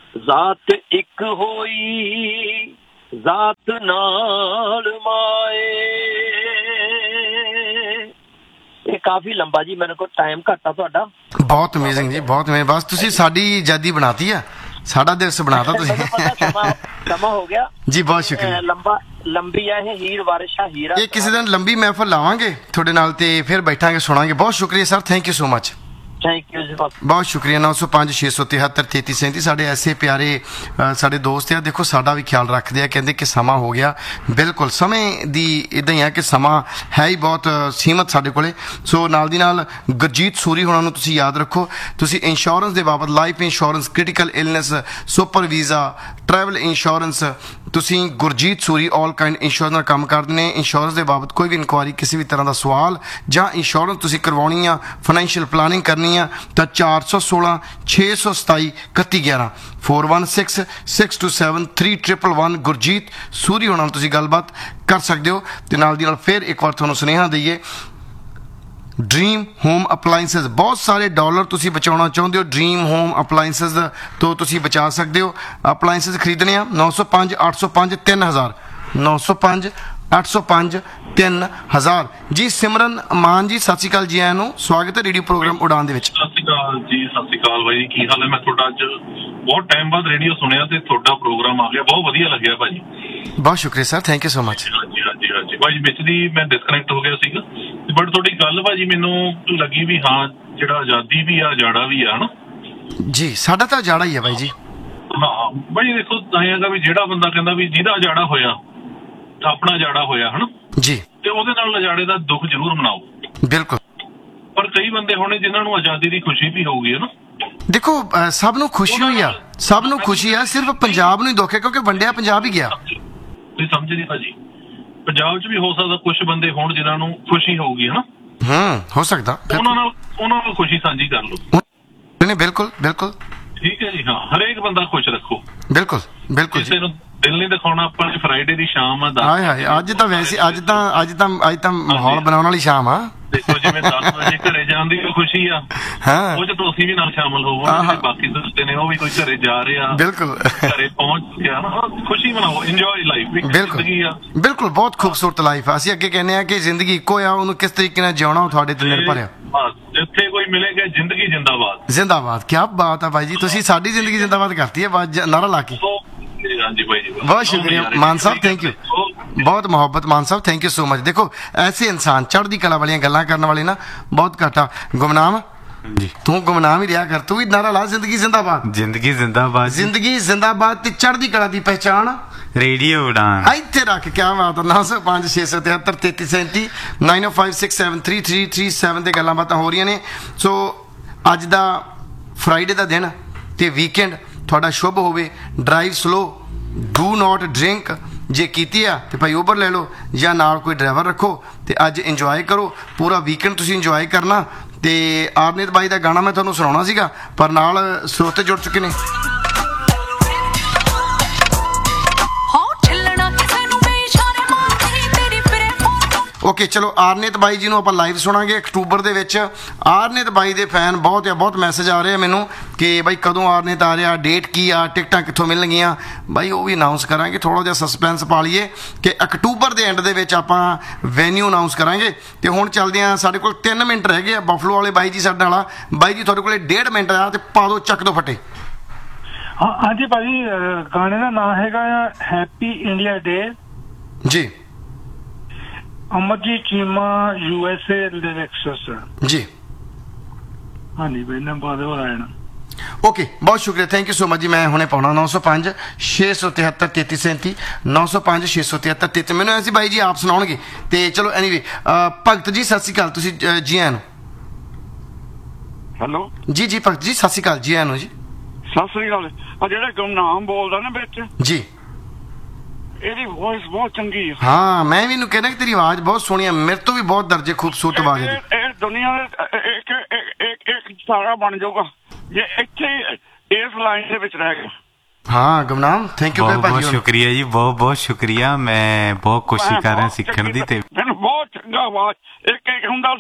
ਜ਼ਾਤ ਇੱਕ ਹੋਈ ਜ਼ਾਤ ਨਾਲ ਮਾਏ। ਇਹ ਕਾਫੀ ਲੰਬਾ ਜੀ, ਮੇਰੇ ਕੋਲ ਟਾਈਮ ਘੱਟ ਆ ਤੁਹਾਡਾ। ਬਹੁਤ ਅਮੇਜ਼ਿੰਗ ਜੀ, ਬਹੁਤ ਅਮੇਜ਼ਿੰਗ। ਬਸ ਤੁਸੀਂ ਸਾਡੀ ਆਜ਼ਾਦੀ ਬਣਾਤੀ ਆ, ਸਾਡਾ ਦਿਵਸ ਬਣਾਤਾ ਤੁਸੀਂ। ਸਮਾਂ ਹੋ ਗਿਆ ਜੀ, ਬਹੁਤ ਸ਼ੁਕਰੀਆ। ਲੰਬੀ ਆ ਇਹ ਹੀਰ ਵਾਰਿਸ਼ਾ ਹੀਰਾ। ਇਹ ਕਿਸੇ ਦਿਨ ਲੰਬੀ ਮਹਿਫਲ ਲਾਵਾਂਗੇ ਤੁਹਾਡੇ ਨਾਲ ਤੇ ਫਿਰ ਬੈਠਾਂਗੇ, ਸੁਣਾਂਗੇ। ਬਹੁਤ ਸ਼ੁਕਰੀਆ sir, thank you so much. Thank you ਜੀ, ਬਹੁਤ ਸ਼ੁਕਰੀਆ। 905 673 3337 ਸਾਡੇ ਐਸੇ ਪਿਆਰੇ ਸਾਡੇ ਦੋਸਤ ਆ, ਦੇਖੋ ਸਾਡਾ ਵੀ ਖਿਆਲ ਰੱਖਦੇ ਆ, ਕਹਿੰਦੇ ਕਿ ਸਮਾਂ ਹੋ ਗਿਆ। ਬਿਲਕੁਲ ਸਮੇਂ ਦੀ ਇੱਦਾਂ ਹੀ ਆ ਕਿ ਸਮਾਂ ਹੈ ਹੀ ਬਹੁਤ ਸੀਮਤ ਸਾਡੇ ਕੋਲੇ। ਸੋ ਨਾਲ ਦੀ ਨਾਲ ਗੁਰਜੀਤ ਸੂਰੀ ਹੋਣਾ ਨੂੰ ਤੁਸੀਂ ਯਾਦ ਰੱਖੋ। ਤੁਸੀਂ ਇੰਸ਼ੋਰੈਂਸ ਦੇ ਬਾਬਤ, life insurance, critical illness, super visa, travel insurance, ਤੁਸੀਂ ਗੁਰਜੀਤ ਸੂਰੀ ਆਲ ਕਾਈਂਡ ਇੰਸ਼ੋਰੈਂਸ ਨਾਲ ਕੰਮ ਕਰਦੇ ਨੇ। ਇੰਸ਼ੋਰੈਂਸ ਦੇ ਬਾਬਤ ਕੋਈ ਵੀ ਇਨਕੁਆਇਰੀ, ਕਿਸੇ ਵੀ ਤਰ੍ਹਾਂ ਦਾ ਸਵਾਲ ਜਾਂ ਇੰਸ਼ੋਰੈਂਸ ਤੁਸੀਂ ਕਰਵਾਉਣੀ ਆ, ਫਾਈਨੈਂਸ਼ੀਅਲ ਪਲਾਨਿੰਗ ਕਰਨੀ ਆ, ਤਾਂ 416 627 3111 416 627 3111 ਗੁਰਜੀਤ ਸੂਰੀ ਹੋਣਾ ਨਾਲ ਤੁਸੀਂ ਗੱਲਬਾਤ ਕਰ ਸਕਦੇ ਹੋ। ਤੇ ਨਾਲ ਦੀ ਨਾਲ ਫਿਰ ਇੱਕ ਵਾਰ ਤੁਹਾਨੂੰ ਸੁਨੇਹਾ ਦਈਏ, ਡ੍ਰੀਮ ਹੋਮ ਅਪਲਾਈਐਂਸਸ, ਬਹੁਤ ਸਾਰੇ ਡਾਲਰ ਤੁਸੀਂ ਬਚਾਉਣਾ ਚਾਹੁੰਦੇ ਹੋ, ਡ੍ਰੀਮ ਹੋਮ ਅਪਲਾਈਐਂਸਸ ਤੋਂ ਤੁਸੀਂ ਬਚਾ ਸਕਦੇ ਹੋ। ਅਪਲਾਈਐਂਸਸ ਖਰੀਦਣੇ ਆ 905 805 3000 905 805 3000 ਜੀ। ਸਿਮਰਨ ਮਾਨ ਜੀ, ਸਤਿ ਸ਼੍ਰੀ ਅਕਾਲ ਜੀ, ਆਇਆਂ ਨੂੰ ਸਵਾਗਤ ਹੈ ਰੇਡੀਓ ਪ੍ਰੋਗਰਾਮ ਉਡਾਨ ਦੇ ਵਿੱਚ। ਸਤਿ ਸ਼੍ਰੀ ਅਕਾਲ ਜੀ, ਸਤਿ ਸ਼੍ਰੀ ਅਕਾਲ ਬਾਈ ਜੀ, ਕੀ ਹਾਲ ਹੈ? ਮੈਂ ਤੁਹਾਡਾ ਅੱਜ ਬਹੁਤ ਟਾਈਮ ਬਾਅਦ ਰੇਡੀਓ ਸੁਣਿਆ ਤੇ ਤੁਹਾਡਾ ਪ੍ਰੋਗਰਾਮ ਆ ਗਿਆ, ਬਹੁਤ ਵਧੀਆ ਲੱਗਿਆ ਭਾਜੀ। ਬਹੁਤ ਸ਼ੁਕਰੀਆ sir, thank you so much. ਹਾਂਜੀ ਹਾਂਜੀ ਹਾਂਜੀ ਭਾਜੀ, ਵਿੱਚ ਦੀ ਮੈਂ ਡਿਸਕਨੈਕਟ ਹੋ ਗਿਆ ਸੀਗਾ, ਬਟ ਤੁਹਾਡੀ ਗੱਲ ਭਾਜੀ ਮੈਨੂੰ ਲੱਗੀ ਵੀ ਹਾਂ, ਜਿਹੜਾ ਆਜ਼ਾਦੀ ਵੀ ਆ, ਜਾੜਾ ਵੀ ਆ, ਹਨਾ ਜੀ। ਸਾਡਾ ਤਾਂ ਜਾੜਾ ਹੀ ਹੈ ਬਾਈ ਜੀ। ਹਾਂ ਭਾਜੀ, ਦੇਖੋ ਐਂ ਹੈਗਾ ਵੀ ਜਿਹੜਾ ਬੰਦਾ ਕਹਿੰਦਾ ਵੀ ਜਿਹਦਾ ਜਾੜਾ ਹੋਇਆ ਆਪਣਾ ਜਾੜਾ ਹੋਇਆ, ਹਨਾ ਜੀ, ਤੇ ਉਹਦੇ ਨਾਲ ਨਜ਼ਾਰੇ ਦਾ ਦੁੱਖ ਜ਼ਰੂਰ ਮਨਾਓ। ਬਿਲਕੁਲ। ਪਰ ਕਈ ਬੰਦੇ ਹੋਣੇ ਜਿਨ੍ਹਾਂ ਨੂੰ ਆਜ਼ਾਦੀ ਦੀ ਖੁਸ਼ੀ ਵੀ ਹੋਊਗੀ, ਹਨਾ। ਦੇਖੋ ਸਭ ਨੂੰ ਖੁਸ਼ੀ ਹੋਈ ਆ, ਸਭ ਨੂੰ ਖੁਸ਼ੀ ਆ, ਸਿਰਫ ਪੰਜਾਬ ਨੂੰ ਹੀ ਦੁੱਖ ਹੈ ਕਿਉਂਕਿ ਵੰਡਿਆ ਪੰਜਾਬ ਹੀ ਗਿਆ। ਤੁਸੀਂ ਸਮਝੇ ਨਹੀਂ ਭਾਜੀ, ਪੰਜਾਬ 'ਚ ਵੀ ਹੋ ਸਕਦਾ ਕੁਝ ਬੰਦੇ ਹੋਣ ਜਿਨ੍ਹਾਂ ਨੂੰ ਖੁਸ਼ੀ ਹੋਊਗੀ, ਹਨਾ। ਹੋ ਸਕਦਾ, ਉਹਨਾਂ ਨਾਲ ਖੁਸ਼ੀ ਸਾਂਝੀ ਕਰ ਲਓ। ਨਹੀਂ, ਬਿਲਕੁਲ ਬਿਲਕੁਲ ਠੀਕ ਹੈ ਜੀ। ਹਾਂ, ਹਰੇਕ ਬੰਦਾ ਖੁਸ਼ ਰੱਖੋ। ਬਿਲਕੁਲ ਬਿਲਕੁਲ। ਕਿਸੇ ਨੂੰ ਦਿਲ ਨਹੀਂ ਦਿਖਾਉਣਾ। ਆਪਾਂ ਫਰਾਈਡੇ ਦੀ ਸ਼ਾਮ ਆ, ਹਾਏ ਹਾਏ, ਅੱਜ ਤਾਂ ਵੈਸੇ ਅੱਜ ਤਾਂ ਮਾਹੌਲ ਬਣਾਉਣ ਵਾਲੀ ਸ਼ਾਮ ਆ। ਦੇਖੋ ਜਿਵੇਂ 10 ਵਜੇ ਘਰੇ ਜਾਣ ਦੀ ਖੁਸ਼ੀ ਆ, ਉਹ 'ਚ ਤੁਸੀਂ ਵੀ ਨਾਲ ਸ਼ਾਮਲ ਹੋਵੋ। ਬਾਕੀ ਦੋਸਤ ਨੇ ਉਹ ਵੀ ਕੋਈ ਘਰੇ ਜਾ ਰਹੇ ਆ, ਬਿਲਕੁਲ ਘਰੇ ਪਹੁੰਚ ਗਿਆ, ਖੁਸ਼ੀ ਮਨਾਓ, ਇੰਜੋਏ ਲਾਈਫ। ਜ਼ਿੰਦਗੀ ਆ, ਬਿਲਕੁਲ ਬਹੁਤ ਖੂਬਸੂਰਤ ਲਾਈਫ ਆ। ਅਸੀਂ ਅੱਗੇ ਕਹਿੰਦੇ ਆ ਕਿ ਜ਼ਿੰਦਗੀ ਇੱਕੋ ਆ, ਉਹਨੂੰ ਕਿਸ ਤਰੀਕੇ ਨਾਲ ਜਿਉਣਾ ਉਹ ਤੁਹਾਡੇ ਤੇ ਨਿਰਭਰ ਆ। ਜਿੱਥੇ ਕੋਈ ਮਿਲੇਗਾ ਜ਼ਿੰਦਗੀ ਜਿੰਦਾਬਾਦ। ਜ਼ਿੰਦਾਬਾਦ, ਕੀ ਬਾਤ ਆ ਭਾਈ ਜੀ, ਤੁਸੀਂ ਸਾਡੀ ਜ਼ਿੰਦਗੀ ਜਿੰਦਾਬਾਦ ਕਰਤੀ ਹੈ ਨਾਰਾ ਲਾ ਕੇ। ਹਾਂਜੀ ਭਾਈ ਜੀ, ਬਹੁਤ ਸ਼ੁਕਰੀਆ ਮਾਨ ਸਾਹਿਬ, ਥੈਂਕ ਯੂ, ਬਹੁਤ ਮੁਹੱਬਤ ਮਾਨ ਸਾਹਿਬ, ਥੈਂਕ ਯੂ ਸੋ ਮਚ। ਦੇਖੋ ਐਸੇ ਇਨਸਾਨ ਚੜ੍ਹਦੀ ਕਲਾ ਵਾਲੀਆਂ ਗੱਲਾਂ ਕਰਨ ਵਾਲੇ ਨਾ ਬਹੁਤ ਘੱਟ ਆ। ਗੁਮਨਾਮ ਜੀ, ਤੂੰ ਗੁਮਨਾਮ ਹੀ ਰਿਹਾ ਕਰ, ਤੂੰ ਵੀ ਨਾਰਾ ਲਾ, ਜ਼ਿੰਦਗੀ ਜ਼ਿੰਦਾਬਾਦ, ਜ਼ਿੰਦਗੀ ਜ਼ਿੰਦਾਬਾਦ, ਜ਼ਿੰਦਗੀ ਜ਼ਿੰਦਾਬਾਦ ਤੇ ਚੜ੍ਹਦੀ ਕਲਾ ਦੀ ਪਹਿਚਾਣ ਰੇਡੀਓ ਉਡਾਨ। ਇੱਥੇ ਰੱਖ, ਕਿਆ ਬਾਤ ਆ। 905 673 3337 90567333337 ਤੇ ਗੱਲਾਂ ਬਾਤਾਂ ਹੋ ਰਹੀਆਂ ਨੇ। ਸੋ ਅੱਜ ਦਾ ਫਰਾਈਡੇ ਦਾ ਦਿਨ ਤੇ ਵੀਕਐਂਡ ਤੁਹਾਡਾ ਸ਼ੁਭ ਹੋਵੇ। Drive slow, do not drink, ਜੇ ਕੀਤੀ ਆ ਤੇ ਭਾਈ ਉਬਰ ਲੈ ਲਓ ਜਾਂ ਨਾਲ ਕੋਈ ਡਰਾਈਵਰ ਰੱਖੋ ਤੇ ਅੱਜ ਇੰਜੋਏ ਕਰੋ। ਪੂਰਾ ਵੀਕਐਂਡ ਤੁਸੀਂ ਇੰਜੋਏ ਕਰਨਾ। ਤੇ ਆਰਨੇਤ ਬਾਈ ਦਾ ਗਾਣਾ ਮੈਂ ਤੁਹਾਨੂੰ ਸੁਣਾਉਣਾ ਸੀਗਾ, ਪਰ ਨਾਲ ਸਰੋਤੇ ਜੁੜ ਚੁੱਕੇ ਨੇ। ਓਕੇ ਚਲੋ, ਆਰਨੇਤ ਬਾਈ ਜੀ ਨੂੰ ਆਪਾਂ ਲਾਈਵ ਸੁਣਾਂਗੇ ਅਕਤੂਬਰ ਦੇ ਵਿੱਚ। ਆਰਨੇਤ ਬਾਈ ਦੇ ਫੈਨ ਬਹੁਤ ਆ, ਬਹੁਤ ਮੈਸੇਜ ਆ ਰਹੇ ਆ ਮੈਨੂੰ ਕਿ ਬਾਈ ਕਦੋਂ ਆਰਨੇਤ ਆ ਰਿਹਾ, ਡੇਟ ਕੀ ਆ, ਟਿਕਟਾਂ ਕਿੱਥੋਂ ਮਿਲਣਗੀਆਂ। ਬਾਈ ਉਹ ਵੀ ਅਨਾਊਂਸ ਕਰਾਂਗੇ, ਥੋੜ੍ਹਾ ਜਿਹਾ ਸਸਪੈਂਸ ਪਾ ਲਈਏ ਕਿ ਅਕਤੂਬਰ ਦੇ ਐਂਡ ਦੇ ਵਿੱਚ ਆਪਾਂ ਵੈਨਿਊ ਅਨਾਊਂਸ ਕਰਾਂਗੇ। ਤੇ ਹੁਣ ਚੱਲਦੇ ਆ, ਸਾਡੇ ਕੋਲ 3 ਮਿੰਟ ਰਹਿ ਗਏ ਆ। ਬਫਲੋ ਵਾਲੇ ਬਾਈ ਜੀ ਸਾਡੇ ਨਾਲ। ਬਾਈ ਜੀ ਤੁਹਾਡੇ ਕੋਲ 1.5 ਮਿੰਟ ਆ ਤੇ ਪਾ ਦਿਓ, ਚੱਕ ਦਿਓ ਫੱਟੇ। ਹਾਂਜੀ ਭਾਜੀ, ਗਾਣੇ ਦਾ ਨਾਮ ਹੈਗਾ ਹੈਪੀ ਇੰਡੀਆ ਡੇ ਜੀ। ਅਮਰਜੀਤ ਚੀਮਾ USA ਲਿਰਿਕਸ ਜੀ। ਹਾਂਜੀ ਭਾਈ, ਨੰਬਰ ਦੇ ਹੋਰ ਆਇਆ। ਓਕੇ, ਬਹੁਤ ਸ਼ੁਕਰੀਆ, ਥੈਂਕ ਯੂ ਸੋ ਮਚ ਜੀ। ਮੈਂ ਹੁਣੇ ਪਾਉਣਾ 905 673 3337 905 673 33। ਮੈਨੂੰ ਐਸੀ ਬਾਈ ਜੀ ਆਪ ਸੁਣਾਉਣਗੇ ਤੇ ਚਲੋ ਐਨੀਵੇ। ਭਗਤ ਜੀ ਸਤਿ ਸ਼੍ਰੀ ਅਕਾਲ, ਤੁਸੀਂ ਜੀ ਆਇਆਂ ਨੂੰ। ਹੈਲੋ ਜੀ ਜੀ ਭਗਤ ਜੀ ਸਤਿ ਸ਼੍ਰੀ ਅਕਾਲ, ਜੀ ਆਇਆਂ ਨੂੰ ਜੀ। ਸਤਿ ਸ੍ਰੀ ਅਕਾਲ। ਆ ਜਿਹੜਾ ਗੁਮਨਾਮ ਬੋਲਦਾ ਨਾ ਵਿੱਚ ਜੀ, ਇਹਦੀ ਵੌਇਸ ਬਹੁਤ ਚੰਗੀ ਆ। ਹਾਂ, ਮੈਂ ਵੀ ਇਹਨੂੰ ਕਹਿੰਦਾ ਕਿ ਤੇਰੀ ਆਵਾਜ਼ ਬਹੁਤ ਸੋਹਣੀ ਆ, ਮੇਰੇ ਤੋਂ ਵੀ ਬਹੁਤ ਦਰਜੇ ਖੂਬਸੂਰਤ ਆਵਾਜ਼ ਹੈ। ਇਹ ਦੁਨੀਆ ਦੇ ਇੱਕ ਸਾਰਾ ਬਣ ਜਾਊਗਾ ਜੇ ਇੱਥੇ ਇਸ ਲਾਈਨ ਦੇ ਵਿੱਚ ਰਹਿ ਗਿਆ। ਹਾਂ ਗੁਮਨਾਮ, ਥੈਂਕ ਯੂ ਬਹੁਤ ਬਹੁਤ ਸ਼ੁਕਰੀਆ ਜੀ, ਬਹੁਤ ਬਹੁਤ ਸ਼ੁਕਰੀਆ। ਮੈਂ ਬਹੁਤ ਕੋਸ਼ਿਸ਼ ਕਰ ਰਿਹਾ ਸਿੱਖਣ ਦੀ ਤੇ ਮੈਨੂੰ ਬਹੁਤ ਚੰਗਾ ਆਵਾਜ਼। ਇੱਕ ਹੁੰਦਾ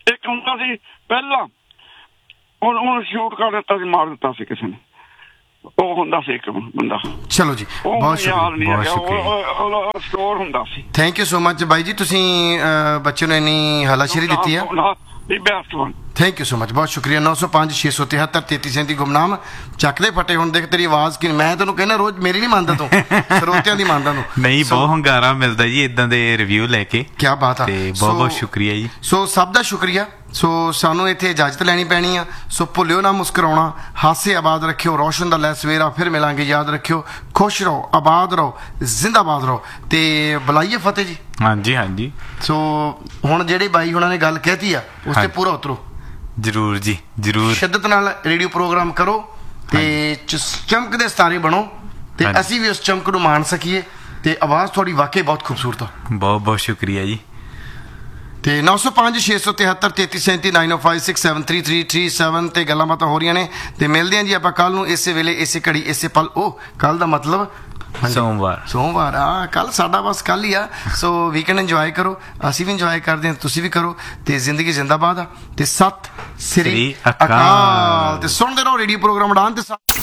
ਸੀ ਪਹਿਲਾਂ, ਉਹਨੂੰ ਸ਼ੂਟ ਕਰ ਦਿੱਤਾ ਸੀ, ਮਾਰ ਦਿੱਤਾ ਸੀ ਕਿਸੇ ਨੇ। ਉਹ ਹੁੰਦਾ ਸੀ ਇੱਕ ਬੰਦਾ, ਚਲੋ ਜੀ, ਉਹ ਬਹੁਤ ਯਾਦ ਸ਼ੁਕਰੀਆ, ਨਹੀਂ ਬਹੁਤ ਹੈਗਾ, ਉਹ ਸਟੋਰ ਹੁੰਦਾ ਸੀ। ਥੈਂਕ ਯੂ ਸੋ ਮਚ ਬਾਈ ਜੀ, ਤੁਸੀਂ ਬੱਚੇ ਨੂੰ ਇੰਨੀ ਹਲਾਸ਼ੇਰੀ ਦਿੱਤੀ ਆ। ਦੀ best one. Thank you so much, ਬਹੁਤ ਸ਼ੁਕਰੀਆ। 905 673 3337 ਗੁਮਨਾਮ ਚੱਕਦੇ ਫਟੇ। ਹੁਣ ਦੇਖ ਤੇਰੀ ਆਵਾਜ਼ ਕਿ ਮੈਂ ਤੈਨੂੰ ਕਹਿੰਦਾ ਰੋਜ਼ ਮੇਰੀ ਨਹੀਂ ਮੰਨਦਾ ਤੂੰ, ਸਰੋਤਿਆਂ ਦੀ ਮੰਨਦਾ ਤੂੰ। ਨਹੀਂ, ਬਹੁਤ ਹੰਗਾਰਾ ਮਿਲਦਾ ਜੀ ਇਦਾਂ ਦੇ ਰਿਵਿਊ ਲੈ ਕੇ। ਕੀ ਬਾਤ ਆ, ਤੇ ਬਹੁਤ ਬਹੁਤ ਸ਼ੁਕਰੀਆ ਜੀ। ਸੋ ਸਭ ਦਾ ਸ਼ੁਕਰੀਆ। ਸੋ ਸਾਨੂੰ ਇੱਥੇ ਇਜਾਜ਼ਤ ਲੈਣੀ ਪੈਣੀ ਆ। ਸੋ ਭੁੱਲਿਓ ਨਾ ਮੁਸਕਰਾਉਣਾ, ਹਾਸੇ ਆਬਾਦ ਰੱਖਿਓ, ਰੋਸ਼ਨ ਦਾ ਲੈ ਸਵੇਰਾ ਫਿਰ ਮਿਲਾਂਗੇ। ਯਾਦ ਰੱਖਿਓ, ਖੁਸ਼ ਰਹੋ, ਆਬਾਦ ਰਹੋ, ਜ਼ਿੰਦਾਬਾਦ ਰਹੋ। ਤੇ ਬੁਲਾਈਏ ਫਤਿਹ ਜੀ। ਹਾਂਜੀ ਹਾਂਜੀ, ਸੋ ਹੁਣ ਜਿਹੜੇ ਬਾਈ ਹੁਣਾਂ ਨੇ ਗੱਲ ਕਹਿਤੀ ਆ ਉਸ ਤੇ ਪੂਰਾ ਉਤਰੋ, ਜਰੂਰ ਜੀ ਜਰੂਰ। ਸ਼ਿੱਦਤ ਨਾਲ ਰੇਡੀਓ ਪ੍ਰੋਗਰਾਮ ਕਰੋ ਤੇ ਚਮਕਦੇ ਸਿਤਾਰੇ ਬਣੋ ਤੇ ਹਾਂਜੀ। ਅਸੀਂ ਵੀ ਉਸ ਚਮਕ ਨੂੰ ਮਾਣ ਸਕੀਏ। ਤੇ ਆਵਾਜ਼ ਤੁਹਾਡੀ ਵਾਕਈ ਬਹੁਤ ਖੂਬਸੂਰਤ ਆ। ਬਹੁਤ ਬਹੁਤ ਸ਼ੁਕਰੀਆ ਜੀ। ਤੇ 905 673 3337 9056733337 ਤੇ ਗੱਲਾਂ ਬਾਤਾਂ ਹੋ ਰਹੀਆਂ ਨੇ। ਤੇ ਮਿਲਦੇ ਆਂ ਜੀ ਆਪਾਂ ਕੱਲ ਨੂੰ ਇਸੇ ਵੇਲੇ, ਇਸੇ ਘੜੀ, ਇਸੇ ਪਲ। ਉਹ ਕੱਲ ਦਾ ਮਤਲਬ ਸੋਮਵਾਰ ਆ। ਕੱਲ ਸਾਡਾ ਬਸ ਕੱਲ ਹੀ ਆ। ਸੋ ਵੀਕਐਂਡ ਇੰਜੋਏ ਕਰੋ, ਅਸੀਂ ਵੀ ਇੰਜੋਏ ਕਰਦੇ ਹਾਂ, ਤੁਸੀਂ ਵੀ ਕਰੋ। ਤੇ ਜ਼ਿੰਦਗੀ ਜ਼ਿੰਦਾਬਾਦ ਆ। ਤੇ ਸਤਿ ਸ੍ਰੀ ਅਕਾਲ। ਤੇ ਸੁਣਦੇ ਰਹੋ ਰੇਡੀਓ ਪ੍ਰੋਗਰਾਮ ਉਡਾਨ ਤੇ